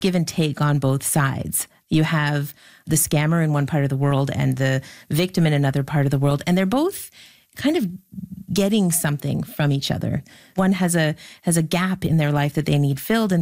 give and take on both sides. You have the scammer in one part of the world and the victim in another part of the world, and they're both kind of getting something from each other. One has a gap in their life that they need filled, and